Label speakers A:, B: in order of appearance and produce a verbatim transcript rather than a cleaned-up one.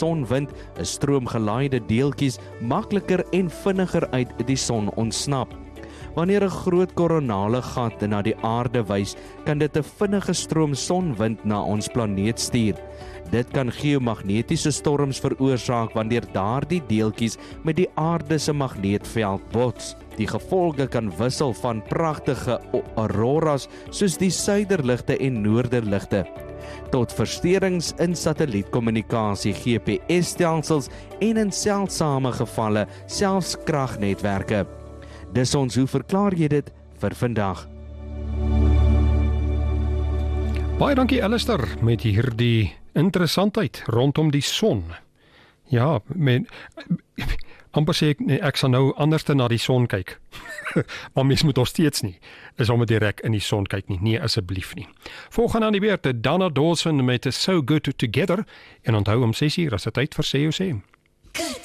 A: sonwind is stroomgelaaide deeltjies makliker en vinniger uit die son ontsnap. Wanneer 'n groot koronale gat na die aarde wys, kan dit 'n vinnige stroom sonwind na ons planeet stuur. Dit kan geomagnetiese storms veroorsaak wanneer daardie deeltjies met die aarde se magneetveld bots. Die gevolge kan wissel van pragtige auroras soos die suiderligte en noorderligte, tot versteurings in satellietkommunikasie, G P S-stelsels en in seldsame gevalle selfs kragnetwerke. Dis ons, hoe verklaar jy dit vir vandag?
B: Baie dankie Alistair met hierdie interessantheid rondom die son. Ja, met amper sê ek, nee, ek sal nou anders na die son kyk. Maar mens moet nog steeds nie, is om direk in die son kyk nie, nee asseblief nie. Volgende aan die beurt, Donna Dawson met So Good Together, en onthou om ses uur as dit tyd vir C O C.